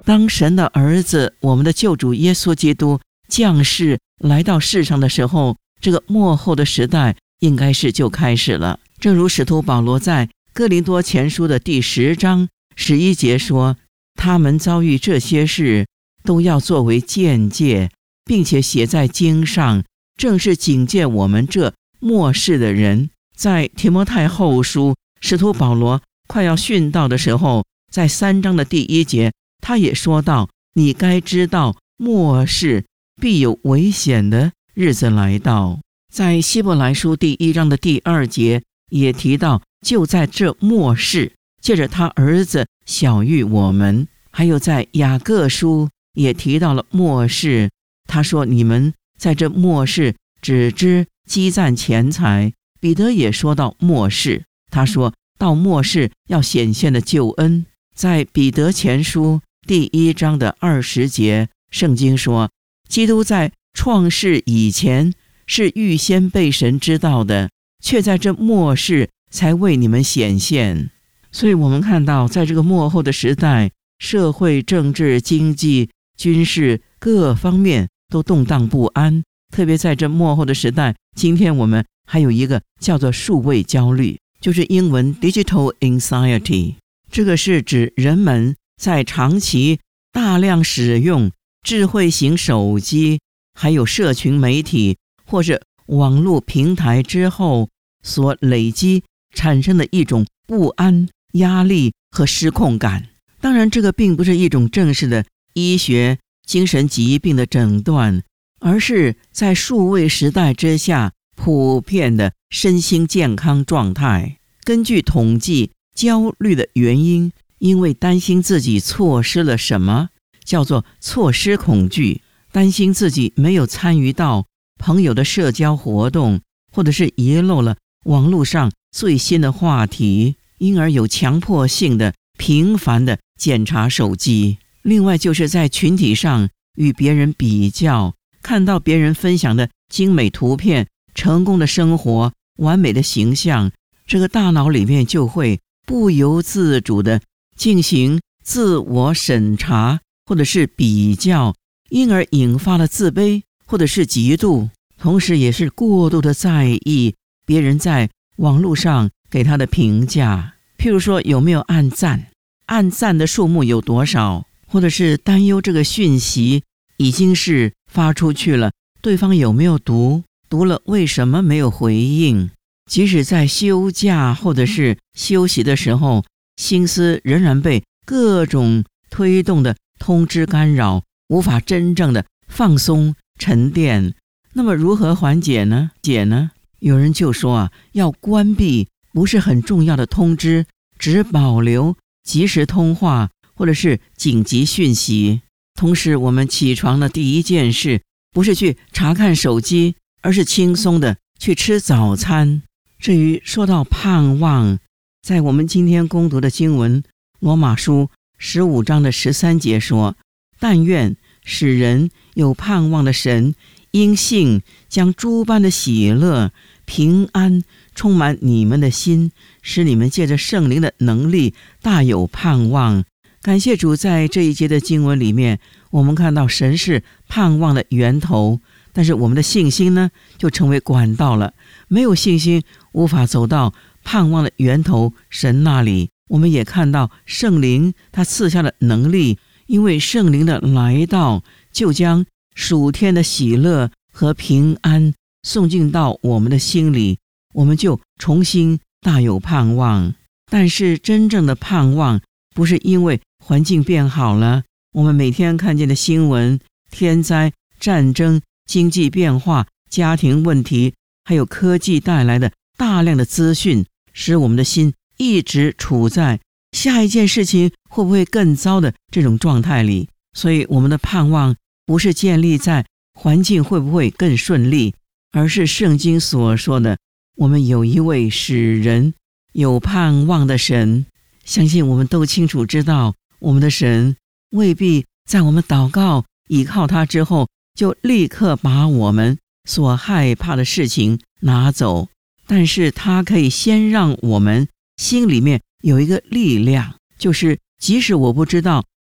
当神的儿子，我们的救主耶稣基督降世来到世上的时候，这个末后的时代应该是就开始了。正如使徒保罗在哥林多前书的第10章11节说，他们遭遇这些事都要作为鉴戒，并且写在经上，正是警戒我们这末世的人。在提摩太后书，使徒保罗快要殉道的时候，在3章的第1节，他也说到，你该知道末世必有危险的日子来到。在希伯来书第1章的第2节也提到，就在这末世，借着他儿子晓谕我们。还有在雅各书也提到了末世，他说你们在这末世只知积攒钱财。彼得也说到末世，他说到末世要显现的救恩。在彼得前书第1章的20节，圣经说，基督在创世以前是预先被神知道的，却在这末世才为你们显现。所以我们看到，在这个末后的时代，社会、政治、经济、军事各方面都动荡不安。特别在这末后的时代，今天我们还有一个叫做数位焦虑，就是英文 digital anxiety。 这个是指人们在长期大量使用智慧型手机，还有社群媒体或是网络平台之后所累积产生的一种不安、压力和失控感。当然，这个并不是一种正式的医学精神疾病的诊断，而是在数位时代之下普遍的身心健康状态。根据统计，焦虑的原因，因为担心自己错失了什么，叫做错失恐惧，担心自己没有参与到朋友的社交活动，或者是遗漏了网络上最新的话题，因而有强迫性的频繁的检查手机。另外就是在群体上与别人比较，看到别人分享的精美图片、成功的生活、完美的形象，这个大脑里面就会不由自主地进行自我审查或者是比较，因而引发了自卑或者是嫉妒，同时也是过度的在意别人在网络上给他的评价。譬如说，有没有按赞，按赞的数目有多少，或者是担忧这个讯息已经是发出去了，对方有没有读了为什么没有回应。即使在休假或者是休息的时候，心思仍然被各种推动的通知干扰，无法真正的放松沉淀。那么如何缓解呢？有人就说要关闭不是很重要的通知，只保留即时通话或者是紧急讯息。同时我们起床的第一件事不是去查看手机，而是轻松的去吃早餐。至于说到盼望，在我们今天攻读的经文罗马书15章的13节说，但愿使人有盼望的神因信将诸般的喜乐平安充满你们的心，使你们借着圣灵的能力大有盼望。感谢主，在这一节的经文里面，我们看到神是盼望的源头，但是我们的信心呢，就成为管道了。没有信心，无法走到盼望的源头神那里。我们也看到圣灵他赐下的能力，因为圣灵的来到，就将属天的喜乐和平安送进到我们的心里，我们就重新大有盼望。但是真正的盼望不是因为环境变好了，我们每天看见的新闻、天灾、战争、经济变化、家庭问题，还有科技带来的大量的资讯，使我们的心一直处在下一件事情会不会更糟的这种状态里。所以我们的盼望不是建立在环境会不会更顺利，而是圣经所说的，我们有一位使人有盼望的神。相信我们都清楚知道，我们的神未必在我们祷告倚靠他之后就立刻把我们所害怕的事情拿走，但是他可以先让我们心里面有一个力量，就是即使我不知道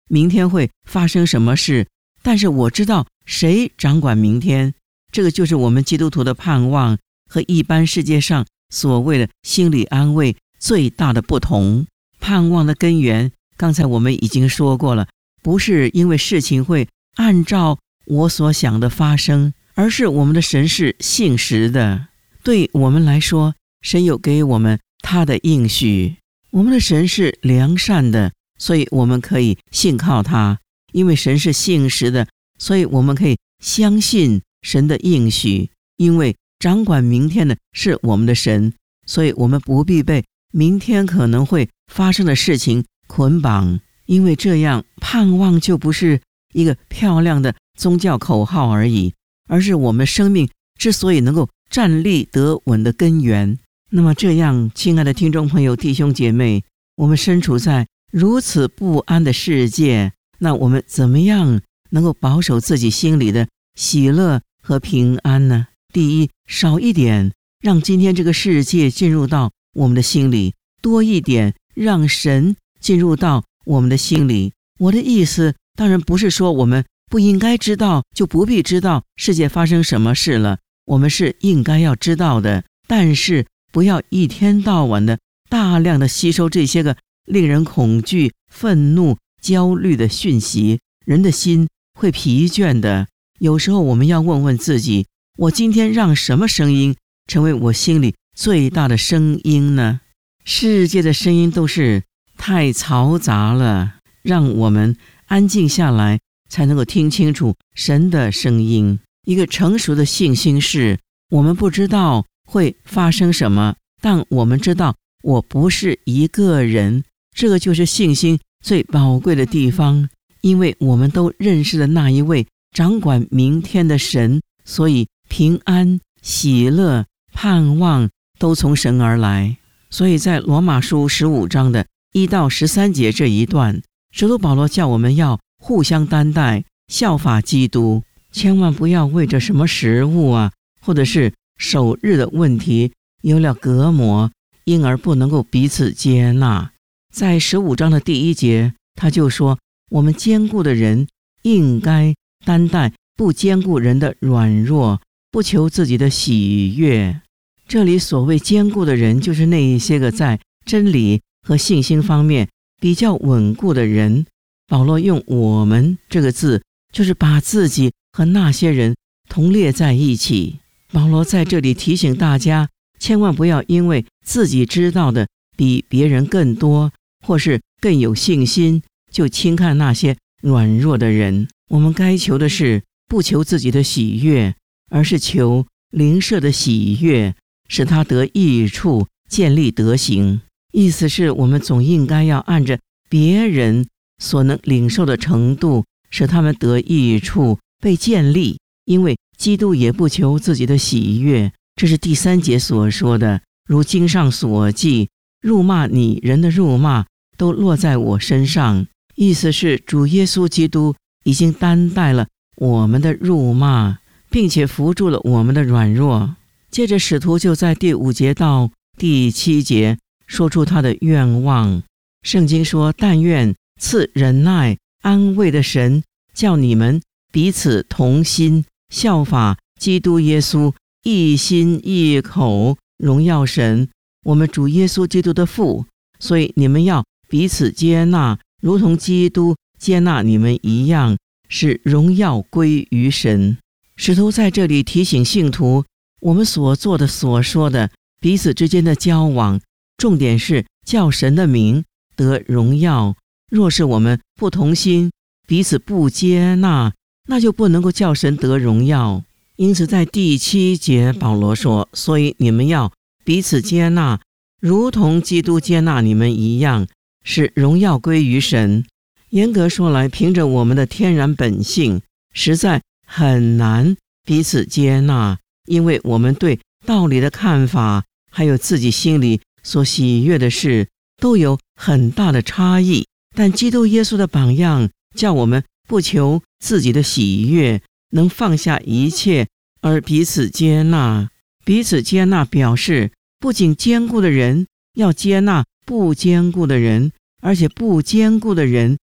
明天会发生什么事，但是我知道谁掌管明天。这个就是我们基督徒的盼望和一般世界上所谓的心理安慰最大的不同。盼望的根源，刚才我们已经说过了，不是因为事情会按照我所想的发生，而是我们的神是信实的。对我们来说，神有给我们他的应许，我们的神是良善的，所以我们可以信靠他。因为神是信实的，所以我们可以相信神的应许。因为掌管明天的是我们的神，所以我们不必被明天可能会发生的事情捆绑。因为这样，盼望就不是一个漂亮的宗教口号而已，而是我们生命之所以能够站立得稳的根源。那么这样，亲爱的听众朋友、弟兄姐妹，我们身处在如此不安的世界，那我们怎么样能够保守自己心里的喜乐和平安呢？第一，少一点让今天这个世界进入到我们的心里，多一点让神进入到我们的心里。我的意思当然不是说我们不应该知道，就不必知道世界发生什么事了，我们是应该要知道的，但是不要一天到晚的大量的吸收这些个令人恐惧、愤怒、焦虑的讯息，人的心会疲倦的。有时候我们要问问自己，我今天让什么声音成为我心里最大的声音呢？世界的声音都是太嘈杂了，让我们安静下来，才能够听清楚神的声音。一个成熟的信心是，我们不知道会发生什么，但我们知道我不是一个人。这个就是信心最宝贵的地方，因为我们都认识了那一位掌管明天的神，所以平安、喜乐、盼望都从神而来。所以在罗马书15章的1到13节这一段，使徒保罗叫我们要互相担待，效法基督，千万不要为着什么食物或者是守日的问题有了隔膜，因而不能够彼此接纳。在15章的第1节，他就说，我们坚固的人应该担待不坚固人的软弱，不求自己的喜悦。这里所谓坚固的人，就是那一些个在真理和信心方面比较稳固的人。保罗用我们这个字，就是把自己和那些人同列在一起。保罗在这里提醒大家，千万不要因为自己知道的比别人更多，或是更有信心，就轻看那些软弱的人。我们该求的是不求自己的喜悦，而是求灵舍的喜悦，使他得益处，建立德行。意思是我们总应该要按着别人所能领受的程度，使他们得益处，被建立。因为基督也不求自己的喜悦，这是第3节所说的，如经上所记，辱骂你人的辱骂都落在我身上。意思是主耶稣基督已经担待了我们的辱骂，并且扶住了我们的软弱。接着使徒就在第5节到第7节说出他的愿望。圣经说，但愿赐忍耐安慰的神，叫你们彼此同心，效法基督耶稣，一心一口荣耀神，我们主耶稣基督的父。所以你们要彼此接纳，如同基督接纳你们一样，使荣耀归于神。使徒在这里提醒信徒，我们所做的所说的彼此之间的交往，重点是叫神的名得荣耀。若是我们不同心，彼此不接纳，那就不能够叫神得荣耀。因此在第7节保罗说，所以你们要彼此接纳，如同基督接纳你们一样，使荣耀归于神。严格说来，凭着我们的天然本性，实在很难彼此接纳，因为我们对道理的看法，还有自己心里所喜悦的事，都有很大的差异。但基督耶稣的榜样，叫我们不求自己的喜悦，能放下一切，而彼此接纳。彼此接纳表示，不仅坚固的人要接纳不坚固的人，而且不坚固的人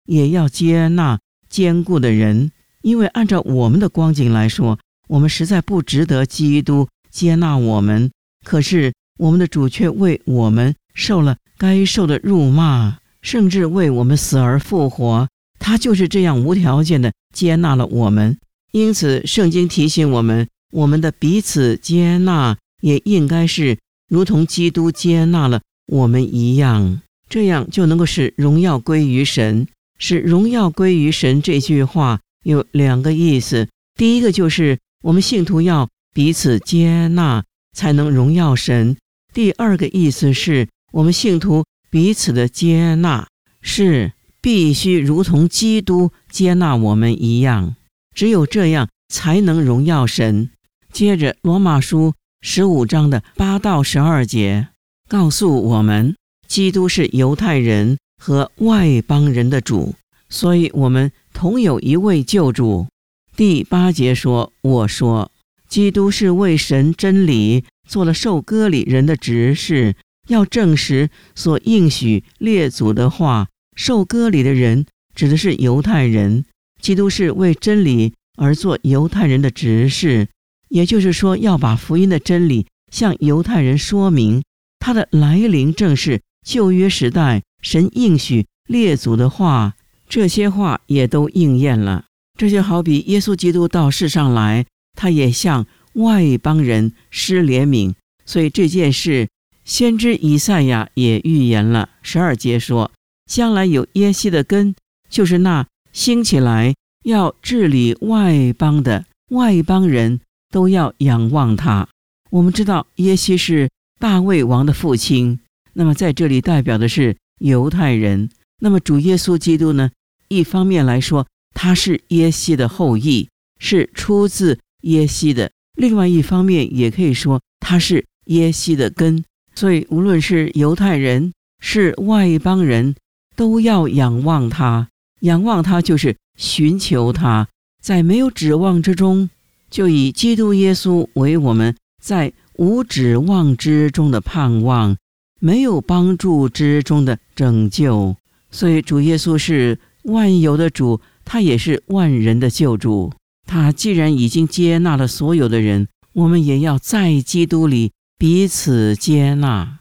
也要接纳坚固的人，因为按照我们的光景来说，我们实在不值得基督接纳我们，可是我们的主却为我们受了该受的辱骂，甚至为我们死而复活，他就是这样无条件的接纳了我们。因此圣经提醒我们，我们的彼此接纳也应该是如同基督接纳了我们一样，这样就能够使荣耀归于神。使荣耀归于神这句话有两个意思，第一个就是我们信徒要彼此接纳才能荣耀神，第二个意思是我们信徒彼此的接纳是必须如同基督接纳我们一样，只有这样才能荣耀神。接着罗马书15章的8到12节告诉我们，基督是犹太人和外邦人的主，所以我们同有一位救主。第8节说，我说基督是为神真理做了受割礼人的执事，要证实所应许列祖的话。受割礼的人指的是犹太人，基督是为真理而做犹太人的执事，也就是说要把福音的真理向犹太人说明。他的来临正是旧约时代神应许列祖的话，这些话也都应验了。这就好比耶稣基督到世上来，他也向外邦人施怜悯，所以这件事先知以赛亚也预言了。12节说，将来有耶西的根，就是那兴起来要治理外邦的，外邦人都要仰望他。我们知道耶西是大卫王的父亲，那么在这里代表的是犹太人。那么主耶稣基督呢，一方面来说他是耶西的后裔，是出自耶西的，另外一方面也可以说他是耶西的根，所以无论是犹太人是外邦人都要仰望他。仰望他就是寻求他，在没有指望之中，就以基督耶稣为我们在无指望之中的盼望，没有帮助之中的拯救。所以主耶稣是万有的主，他也是万人的救主。他既然已经接纳了所有的人，我们也要在基督里彼此接纳。